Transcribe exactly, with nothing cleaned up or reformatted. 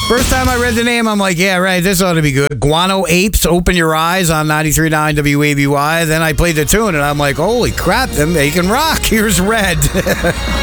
First time I read the name, I'm like, yeah, right, this ought to be good. Guano Apes, Open Your Eyes on ninety-three point nine W A B Y. Then I played the tune, and I'm like, holy crap, they can rock. Here's Red.